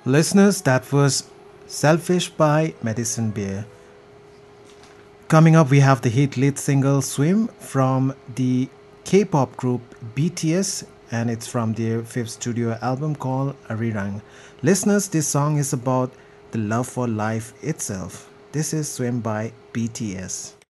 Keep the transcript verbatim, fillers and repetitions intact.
Listeners, that was Selfish by Medicine Beer. Coming up, we have the hit lead single Swim from the K pop group B T S, and it's from their fifth studio album called Arirang. Listeners, this song is about the love for life itself. This is Swim by B T S.